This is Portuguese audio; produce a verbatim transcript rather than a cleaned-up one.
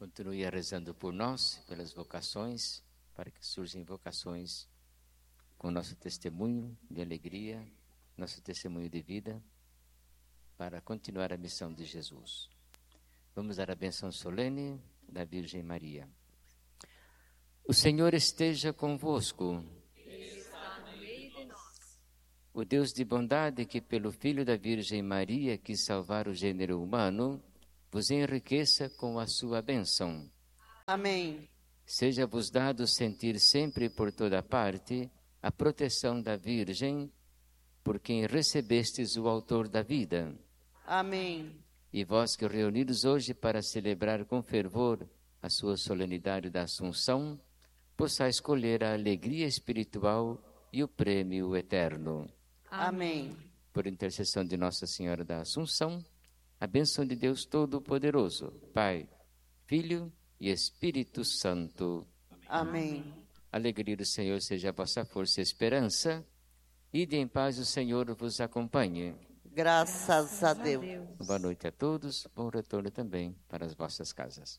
Continue rezando por nós, pelas vocações, para que surjam vocações com nosso testemunho de alegria, nosso testemunho de vida, para continuar a missão de Jesus. Vamos dar a bênção solene da Virgem Maria. O Senhor esteja convosco. Ele está no meio de nós. O Deus de bondade, que pelo Filho da Virgem Maria quis salvar o gênero humano, vos enriqueça com a sua bênção. Amém. Seja-vos dado sentir sempre e por toda parte a proteção da Virgem, por quem recebestes o autor da vida. Amém. E vós que reunidos hoje para celebrar com fervor a sua solenidade da Assunção, possais escolher a alegria espiritual e o prêmio eterno. Amém. Por intercessão de Nossa Senhora da Assunção, a bênção de Deus Todo-Poderoso, Pai, Filho e Espírito Santo. Amém. A alegria do Senhor seja a vossa força e esperança. Ide em paz, o Senhor vos acompanhe. Graças a Deus. Boa noite a todos, bom retorno também para as vossas casas.